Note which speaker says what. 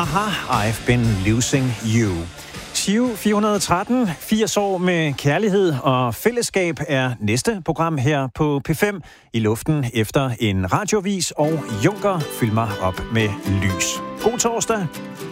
Speaker 1: Aha, I've been losing you. Giro 413, 80 år med kærlighed og fællesskab er næste program her på P5 i luften efter en radiovis og Junker fylder mig op med lys. God torsdag.